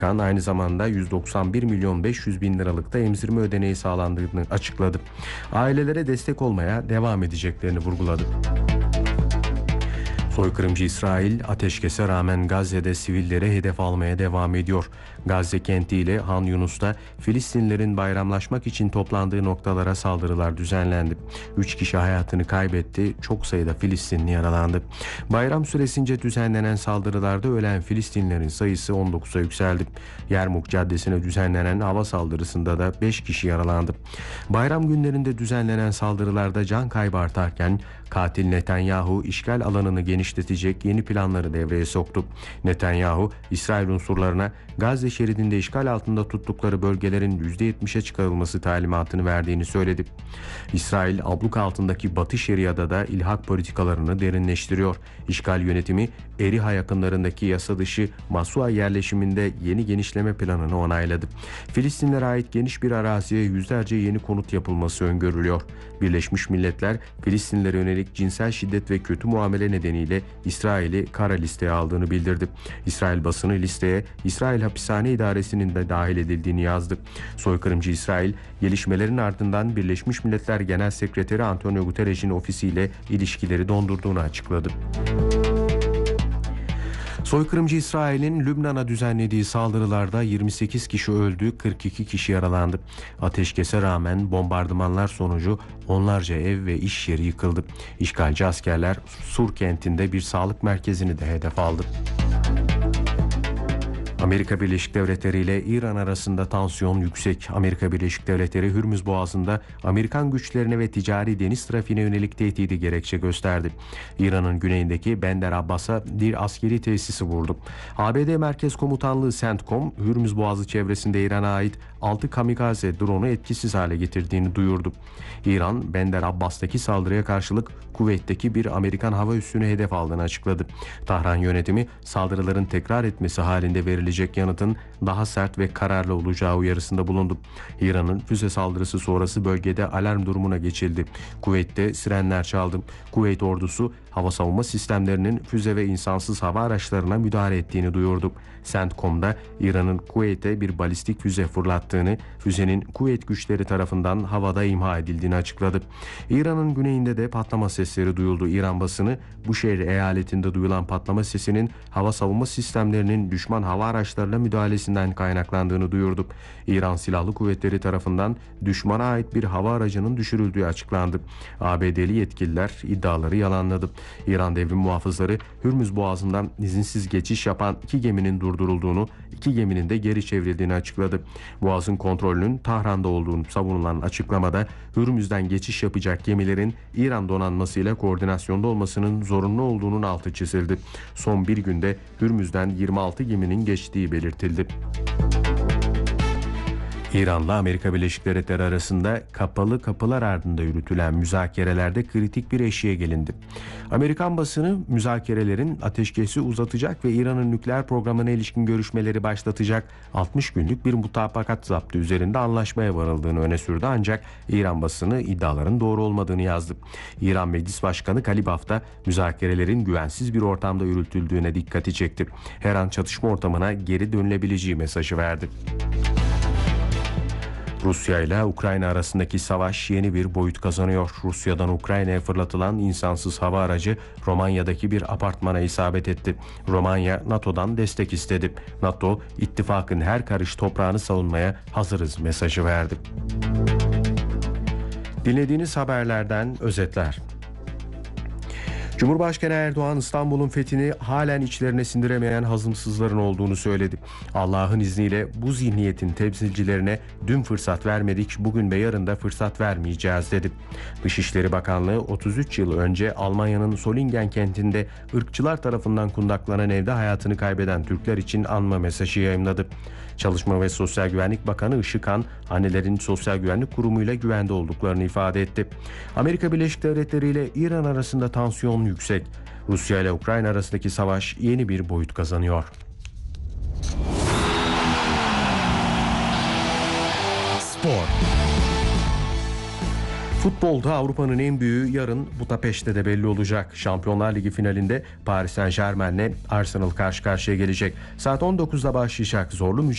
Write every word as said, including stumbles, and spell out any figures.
Aynı zamanda yüz doksan bir milyon beş yüz bin liralık da emzirme ödeneği sağlandığını açıkladı. Ailelere destek olmaya devam edeceklerini vurguladı. Soykırımcı İsrail ateşkese rağmen Gazze'de sivillere hedef almaya devam ediyor. Gazze kenti ile Han Yunus'ta Filistinlilerin bayramlaşmak için toplandığı noktalara saldırılar düzenlendi. Üç kişi hayatını kaybetti, çok sayıda Filistinli yaralandı. Bayram süresince düzenlenen saldırılarda ölen Filistinlilerin sayısı on dokuza yükseldi. Yermuk Caddesi'ne düzenlenen hava saldırısında da beş kişi yaralandı. Bayram günlerinde düzenlenen saldırılarda can kaybı artarken katil Netanyahu işgal alanını genişletecek yeni planları devreye soktu. Netanyahu, İsrail unsurlarına Gazze şeridinde işgal altında tuttukları bölgelerin yüzde yetmişe çıkarılması talimatını verdiğini söyledi. İsrail, abluka altındaki Batı Şeria'da da ilhak politikalarını derinleştiriyor. İşgal yönetimi, Eriha yakınlarındaki yasa dışı Masua yerleşiminde yeni genişleme planını onayladı. Filistinlere ait geniş bir araziye yüzlerce yeni konut yapılması öngörülüyor. Birleşmiş Milletler, Filistinlere yönelik cinsel şiddet ve kötü muamele nedeniyle İsrail'i kara listeye aldığını bildirdi. İsrail basını listeye İsrail Hapishane İdaresi'nin de dahil edildiğini yazdı. Soykırımcı İsrail, gelişmelerin ardından Birleşmiş Milletler Genel Sekreteri Antonio Guterres'in ofisiyle ilişkileri dondurduğunu açıkladı. Soykırımcı İsrail'in Lübnan'a düzenlediği saldırılarda yirmi sekiz kişi öldü, kırk iki kişi yaralandı. Ateşkese rağmen bombardımanlar sonucu onlarca ev ve iş yeri yıkıldı. İşgalci askerler Sur kentinde bir sağlık merkezini de hedef aldı. Amerika Birleşik Devletleri ile İran arasında tansiyon yüksek. Amerika Birleşik Devletleri Hürmüz Boğazı'nda Amerikan güçlerine ve ticari deniz trafiğine yönelik tehdidi gerekçe gösterdi. İran'ın güneyindeki Bender Abbas'a bir askeri tesisi vurdu. A B D Merkez Komutanlığı CENTCOM, Hürmüz Boğazı çevresinde İran'a ait altı kamikaze drone'u etkisiz hale getirdiğini duyurdu. İran, Bender Abbas'taki saldırıya karşılık Kuveyt'teki bir Amerikan hava üssünü hedef aldığını açıkladı. Tahran yönetimi saldırıların tekrar etmesi halinde verilecek yanıtın daha sert ve kararlı olacağı uyarısında bulundu. İran'ın füze saldırısı sonrası bölgede alarm durumuna geçildi. Kuveyt'te sirenler çaldı. Kuveyt ordusu hava savunma sistemlerinin füze ve insansız hava araçlarına müdahale ettiğini duyurdu. CENTCOM'da İran'ın Kuveyt'e bir balistik füze fırlattığını, füzenin Kuveyt güçleri tarafından havada imha edildiğini açıkladı. İran'ın güneyinde de patlama sesleri duyuldu. İran basını Buşehir eyaletinde duyulan patlama sesinin hava savunma sistemlerinin düşman hava araçlarına müdahalesinden kaynaklandığını duyurdu. İran Silahlı Kuvvetleri tarafından düşmana ait bir hava aracının düşürüldüğü açıklandı. A B D'li yetkililer iddiaları yalanladı. İran devrim muhafızları Hürmüz Boğazı'ndan izinsiz geçiş yapan iki geminin durdurulduğunu, iki geminin de geri çevrildiğini açıkladı. Boğazın kontrolünün Tahran'da olduğunu savunulan açıklamada Hürmüz'den geçiş yapacak gemilerin İran donanmasıyla koordinasyonda olmasının zorunlu olduğunun altı çizildi. Son bir günde Hürmüz'den yirmi altı geminin geçtiği belirtildi. İran'la Amerika Birleşik Devletleri arasında kapalı kapılar ardında yürütülen müzakerelerde kritik bir eşiğe gelindi. Amerikan basını müzakerelerin ateşkesi uzatacak ve İran'ın nükleer programına ilişkin görüşmeleri başlatacak altmış günlük bir mutabakat zaptı üzerinde anlaşmaya varıldığını öne sürdü, ancak İran basını iddiaların doğru olmadığını yazdı. İran Meclis Başkanı Kalibaf da müzakerelerin güvensiz bir ortamda yürütüldüğüne dikkati çekti. Her an çatışma ortamına geri dönülebileceği mesajı verdi. Rusya ile Ukrayna arasındaki savaş yeni bir boyut kazanıyor. Rusya'dan Ukrayna'ya fırlatılan insansız hava aracı Romanya'daki bir apartmana isabet etti. Romanya, NATO'dan destek istedi. NATO, ittifakın her karış toprağını savunmaya hazırız mesajı verdi. Dinlediğiniz haberlerden özetler. Cumhurbaşkanı Erdoğan, İstanbul'un fethini halen içlerine sindiremeyen hazımsızların olduğunu söyledi. Allah'ın izniyle bu zihniyetin temsilcilerine dün fırsat vermedik, bugün ve yarın da fırsat vermeyeceğiz dedi. Dışişleri Bakanlığı otuz üç yıl önce Almanya'nın Solingen kentinde ırkçılar tarafından kundaklanan evde hayatını kaybeden Türkler için anma mesajı yayımladı. Çalışma ve Sosyal Güvenlik Bakanı Işıkhan, annelerin Sosyal Güvenlik Kurumu ile güvende olduklarını ifade etti. Amerika Birleşik Devletleri ile İran arasında tansiyon yüksek. Rusya ile Ukrayna arasındaki savaş yeni bir boyut kazanıyor. Spor. Futbolda Avrupa'nın en büyüğü yarın Budapeşte de belli olacak. Şampiyonlar Ligi finalinde Paris Saint-Germain'le Arsenal karşı karşıya gelecek. Saat on dokuzda başlayacak zorlu mücadele